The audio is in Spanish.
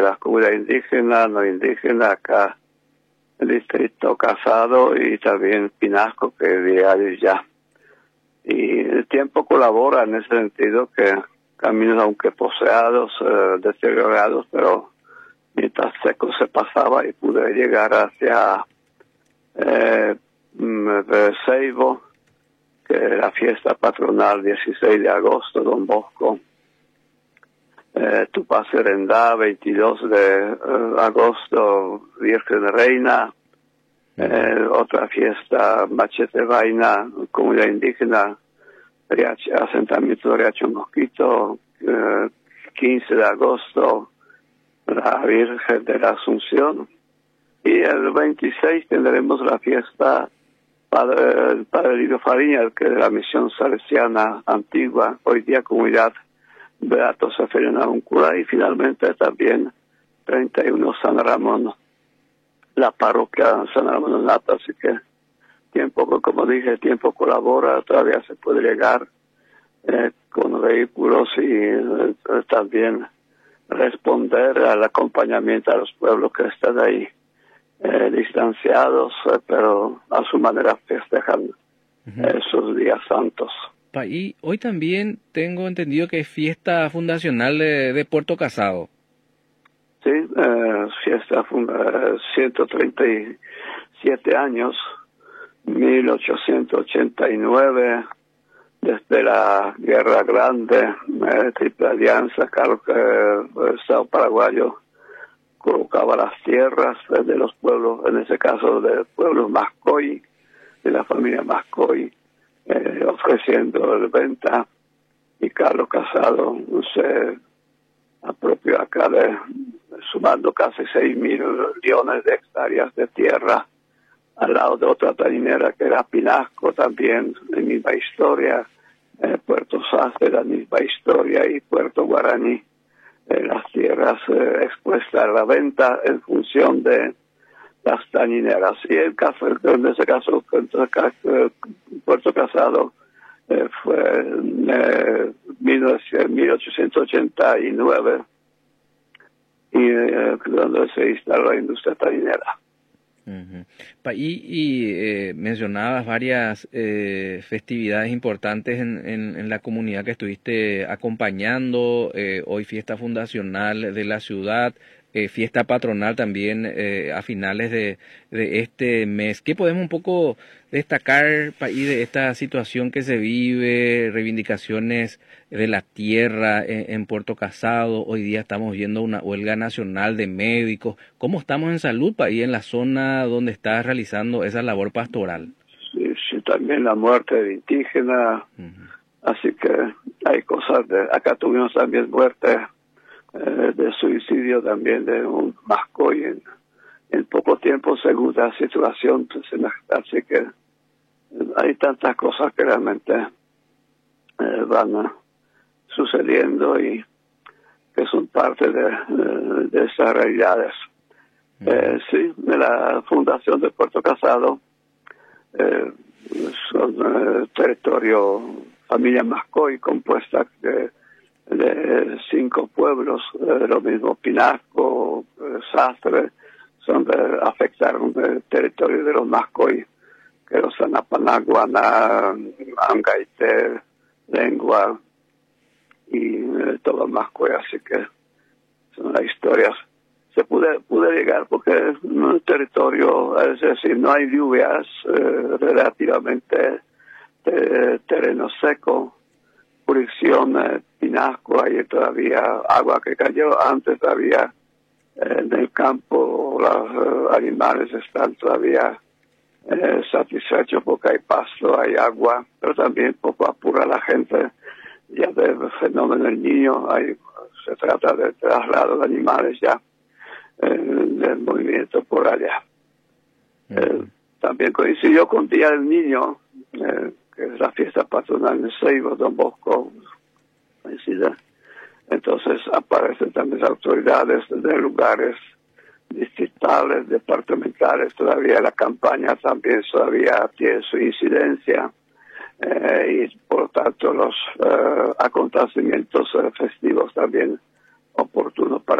de las comunidades indígenas, no indígenas, acá el distrito Casado y también Pinasco, que es diario ya. Y el tiempo colabora en ese sentido, que caminos aunque poseados, deteriorados, pero mientras seco se pasaba y pude llegar hacia Seibo, que es la fiesta patronal 16 de agosto, Don Bosco. Tupá Serendá, 22 de agosto, Virgen Reina. Otra fiesta, Machete Vaina, comunidad indígena, asentamiento de Riacho Mosquito, 15 de agosto, la Virgen de la Asunción. Y el 26 tendremos la fiesta Padre Lidio Fariña, que es de la misión salesiana antigua, hoy día comunidad Beato Seferino Avuncula, y finalmente también 31 San Ramón, la parroquia San Ramón de Nata. Así que tiempo, como dije, tiempo colabora, todavía se puede llegar con vehículos y también responder al acompañamiento a los pueblos que están ahí distanciados, pero a su manera festejan esos días santos. Y hoy también tengo entendido que es fiesta fundacional de Puerto Casado. Sí, fiesta 137 años, 1889, desde la Guerra Grande, Triple Alianza, el Estado paraguayo colocaba las tierras de los pueblos, en ese caso del pueblo Mascoy, de la familia Mascoy, ofreciendo de venta, y Carlos Casado se apropió acá sumando casi 6 millones de hectáreas de tierra al lado de otra taninera que era Pinasco, también la misma historia, Puerto Sastre, la misma historia, y Puerto Guaraní, las tierras expuestas a la venta en función de las tanineras. Y en ese caso, Puerto Casado fue en 1889, y donde se instaló la industria taninera. Y mencionabas varias festividades importantes en la comunidad que estuviste acompañando, hoy fiesta fundacional de la ciudad, fiesta patronal también a finales de este mes. ¿Qué podemos un poco destacar ahí de esta situación que se vive, reivindicaciones de la tierra en Puerto Casado? Hoy día estamos viendo una huelga nacional de médicos. ¿Cómo estamos en salud ahí en la zona donde estás realizando esa labor pastoral? Sí, también la muerte de indígena. Así que hay cosas acá tuvimos también muerte de suicidio también de un Mascoy en poco tiempo, segunda situación. Así que hay tantas cosas que realmente van sucediendo y que son parte de esas realidades. Sí, de la fundación de Puerto Casado, son territorio, familia Mascoy, compuesta de 5 pueblos, lo mismo Pinasco, Sastre, afectaron el territorio de los Mascoy, que los Anapanaguana, Angaite, Lengua y todo Mascoy. Así que son las historias. Se pude llegar porque es un territorio, es decir, no hay lluvias, relativamente terreno seco, jurisdicción Pinasco, hay todavía agua que cayó, antes había en el campo, los animales están todavía satisfechos porque hay pasto, hay agua, pero también poco apura la gente ya del fenómeno del niño, se trata de traslado de animales ya, del movimiento por allá. También coincidió con Día del Niño, que es la fiesta patronal de Seibo, Don Bosco, coincide. Entonces aparecen también autoridades de lugares distritales, departamentales, todavía la campaña también todavía tiene su incidencia, y por lo tanto los acontecimientos festivos también oportunos para